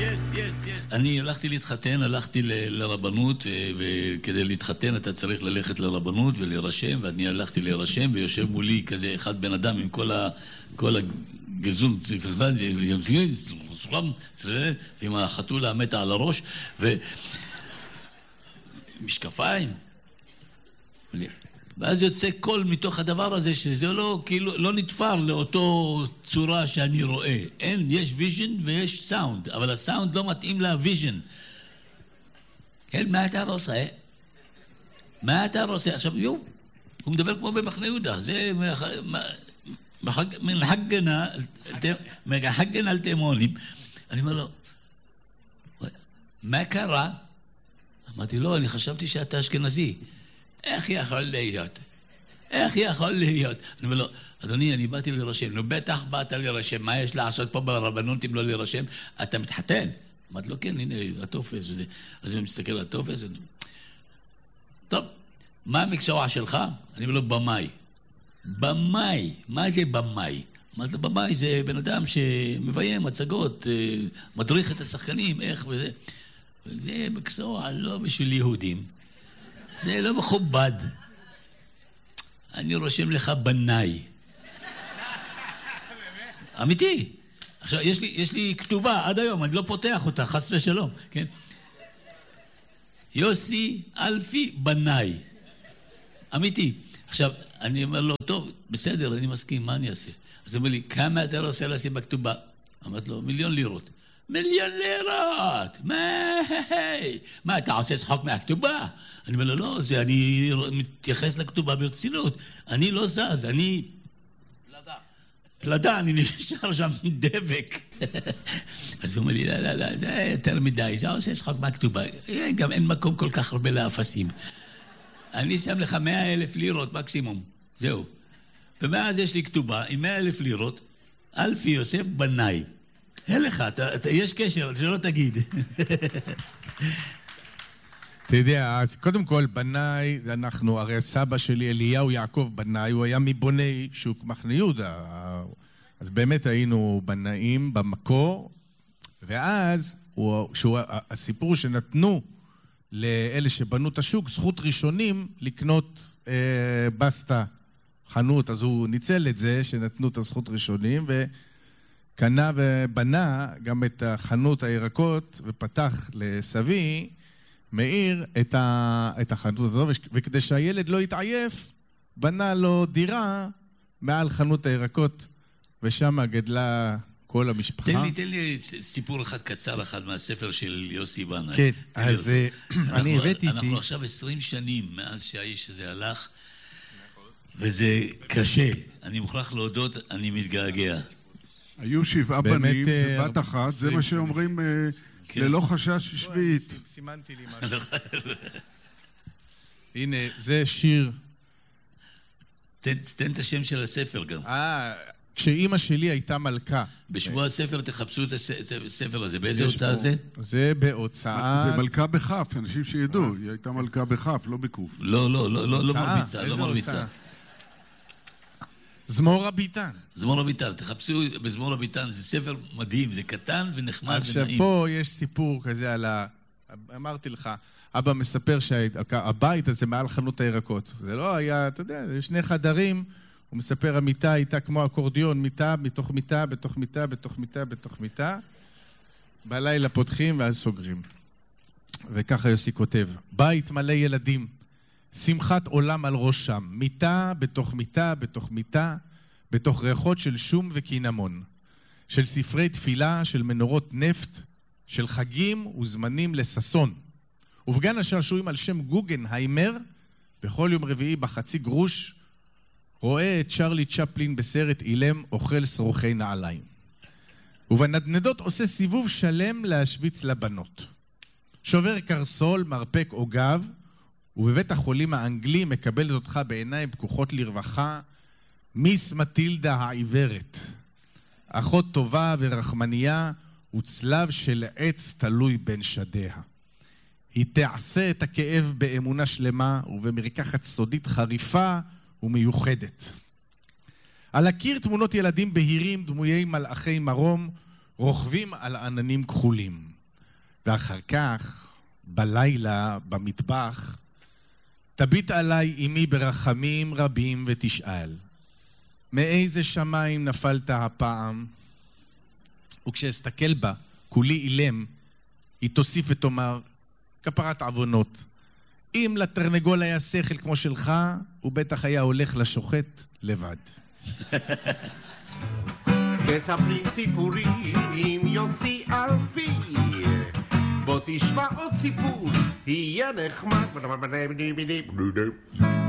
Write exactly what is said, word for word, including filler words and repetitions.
אני הלכתי להתחתן, הלכתי לרבנות, וכדי להתחתן אתה צריך ללכת לרבנות ולהירשם, ואני הלכתי להירשם, ויושב מולי כזה אחד בן אדם עם כל הגזון, עם החתולה המתה על הראש, ומשקפיים. ואז יוצא קול מתוך הדבר הזה, שזה לא, כאילו, לא נתפר לאותו צורה שאני רואה. אין, יש ויז'ן ויש סאונד, אבל הסאונד לא מתאים לוויז'ן. כן, מה אתה רוצה? מה אתה רוצה? עכשיו, יו, הוא מדבר כמו במחנה יהודה. זה מחגנה, מחגנה על תימונים. אני אומר לו, מה קרה? אמרתי לו, אני חשבתי שאתה אשכנזי. איך יכול להיות? איך יכול להיות? אני אומר לו, אדוני, אני באתי להירשם. נו, בטח באת להירשם. מה יש לעשות פה ברבנות אם לא להירשם? אתה מתחתן. אמרתי לו, כן, הנה, הטופס וזה. אז אני מסתכל על הטופס. טוב, מה המקצוע שלך? אני אומר לו, במאי. במאי. מה זה במאי? מה זה במאי? זה בן אדם שמביים הצגות, מדריך את השחקנים, איך וזה. זה מקצוע לא בשביל יהודים. זה לא מכובד. אני רושם לך בנאי. אמיתי. עכשיו, יש לי, יש לי כתובה עד היום, אני לא פותח אותה, חס ושלום, כן? יוסי אלפי בנאי. אמיתי. עכשיו, אני אומר לו, טוב, בסדר, אני מסכים, מה אני אעשה? אז הוא אומר לי, כמה אתה רוצה לשים בכתובה? אמרתי לו, מיליון לירות. מיליון לירות! מה? מה, אתה עושה צחוק מהכתובה? אני אומר לו, לא, זה אני מתייחס לכתובה ברצינות. אני לא זז, אני... פלדה. פלדה, אני נשאר שם דבק. אז הוא אומר לי, לא, לא, לא, זה יותר מדי, זה עושה צחוק מהכתובה. גם אין מקום כל כך הרבה לאפסים. אני שם לך מאה אלף לירות מקסימום, זהו. ומאז יש לי כתובה עם מאה אלף לירות, אלפי יוסף בנאי. אין לך, אתה, אתה, יש קשר, שלא תגיד. אתה יודע, אז קודם כל, בנאי, זה אנחנו, הרי הסבא שלי, אליהו יעקב בנאי, הוא היה מבוני שוק מחנה יהודה. אז באמת היינו בנאים במקור, ואז הוא, שהוא, הסיפור שנתנו לאלה שבנו את השוק, זכות ראשונים לקנות אה, בסטה, חנות, אז הוא ניצל את זה, שנתנו את הזכות ראשונים, ו... קנה ובנה גם את החנות הירקות ופתח לסבי, מאיר את, ה, את החנות הזו, וכדי שהילד לא יתעייף, בנה לו דירה מעל חנות הירקות, ושם גדלה כל המשפחה. תן לי, תן לי סיפור אחד קצר אחד מהספר של יוסי בנאי. כן, אז אני הבאתי איתי... אנחנו עכשיו עשרים שנים מאז שהאיש הזה הלך, וזה קשה. אני מוכרח להודות, אני מתגעגע. היו שבעה בנים בבת אחת, זה מה שאומרים ללא חשש שביעית. סימנתי לי משהו. הנה, זה שיר. תן את השם של הספר גם. אה, כשאימא שלי הייתה מלכה. בשבוע הספר תחפשו את הספר הזה. באיזה הוצאה זה? זה בהוצאה... זה מלכה בחף, אנשים שידעו. היא הייתה מלכה בחף, לא בקוף. לא, לא, לא מרביצה, לא מרביצה. זמור הביטן. זמור הביטן, תחפשו בזמור הביטן, זה ספר מדהים, זה קטן ונחמד ונעים. עכשיו פה יש סיפור כזה על ה... אמרתי לך, אבא מספר שהבית הזה מעל חנות הירקות. זה לא היה, אתה יודע, זה שני חדרים, הוא מספר, המיטה הייתה כמו אקורדיון, מיטה, מתוך מיטה, בתוך מיטה, בתוך מיטה, בתוך מיטה. בלילה פותחים ואז סוגרים. וככה יוסי כותב, בית מלא ילדים. שמחת עולם על ראשם, מיטה בתוך מיטה בתוך מיטה, בתוך ריחות של שום וקינמון, של ספרי תפילה, של מנורות נפט, של חגים וזמנים לססון. ובגן השעשועים על שם גוגנהיימר, בכל יום רביעי בחצי גרוש, רואה את צ'רלי צ'פלין בסרט אילם אוכל שרוכי נעליים. ובנדנדות עושה סיבוב שלם להשוויץ לבנות. שובר קרסול, מרפק או גב, ובבית החולים האנגלי מקבלת אותך בעיניים פקוחות לרווחה, מיס מטילדה העיוורת. אחות טובה ורחמניה וצלב של עץ תלוי בין שדיה. היא תעשה את הכאב באמונה שלמה ובמרקחת סודית חריפה ומיוחדת. על הקיר תמונות ילדים בהירים דמויי מלאכי מרום רוכבים על עננים כחולים. ואחר כך, בלילה, במטבח, תביט עליי אמי ברחמים רבים ותשאל, מאיזה שמיים נפלת הפעם? וכשאסתכל בה, כולי אילם, היא תוסיף ותאמר, כפרת עוונות. אם לתרנגול היה שכל כמו שלך, הוא בטח היה הולך לשוחט לבד. מספרים סיפורים עם יוסי אלפי, בוא תשמע עוד סיפור, יהיה נחמד.